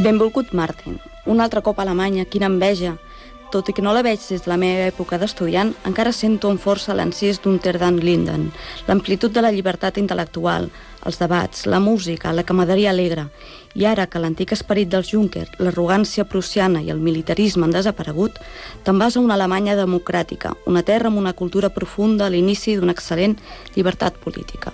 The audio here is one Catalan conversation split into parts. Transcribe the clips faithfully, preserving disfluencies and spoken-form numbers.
Benvolgut Martin, un altre cop a Alemanya, quina enveja. Tot i que no la veig des de la meva època d'estudiant, encara sento amb força l'encís d'Unter den Linden, l'amplitud de la llibertat intel·lectual, els debats, la música, la camaraderia alegre. I ara que l'antic esperit dels Juncker, l'arrogància prussiana i el militarisme han desaparegut, te'n vas a una Alemanya democràtica, una terra amb una cultura profunda a l'inici d'una excel·lent llibertat política.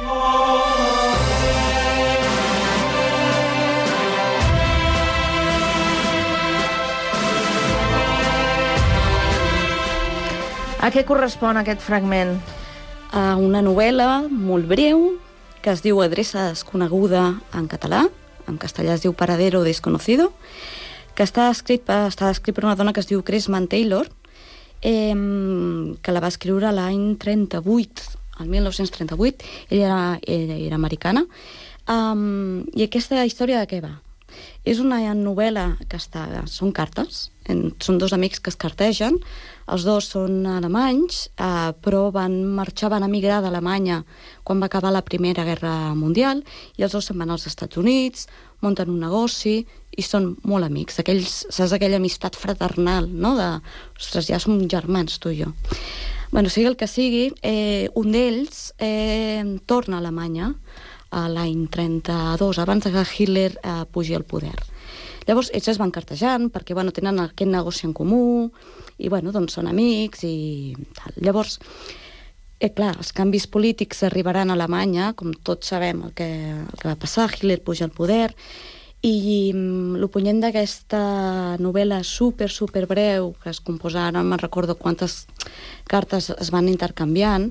A què correspon aquest fragment? A una novel·la molt breu que es diu Adreça desconeguda en català, en castellà es diu Paradero desconocido, que està escrit per, està escrit per una dona que es diu Cresman Taylor, eh, que la va escriure l'any trenta-vuit, el mil nou-cents trenta-vuit. Ella era, era, era americana. Um, I aquesta història de què va? És una novel·la que està... Són cartes, en, són dos amics que es cartegen, els dos són alemanys, eh, però van marxar, van emigrar d'Alemanya quan va acabar la Primera Guerra Mundial, i els dos se'n van als Estats Units, munten un negoci i són molt amics. Aquells, saps aquella amistat fraternal, no? De, ostres, ja som germans, tu i jo. Bueno, sigui el que sigui, eh, un d'ells eh, torna a Alemanya a l'any trenta-dos, abans que Hitler eh, pugi al poder. Llavors, ells es van cartejant perquè, bueno, tenen aquest negoci en comú i, bueno, doncs són amics i tal. Llavors, eh, clar, els canvis polítics arribaran a Alemanya, com tots sabem el que, el que va passar, Hitler puja al poder, i mm, l'opunyent d'aquesta novel·la super, super breu, que es composa, ara no me'n recordo quantes cartes es van intercanviant,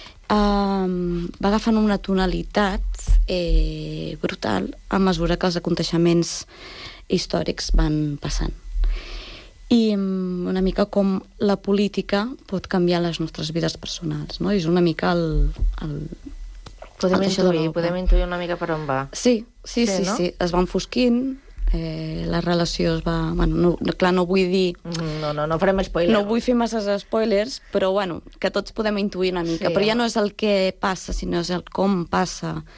Um, va agafant una tonalitat eh, brutal a mesura que els aconteixements històrics van passant. I um, una mica com la política pot canviar les nostres vides personals, no? És una mica el... el podem el intuir, podem intuir una mica per on va. Sí, sí, sí, sí, no? Sí. Es va enfosquint, eh, la relació es va... Bueno, no, clar, no vull dir... No, no, no farem spoilers. No vull fer masses spoilers, però bueno, que tots podem intuir una mica. Sí, però ja no és el que passa, sinó és el com passa.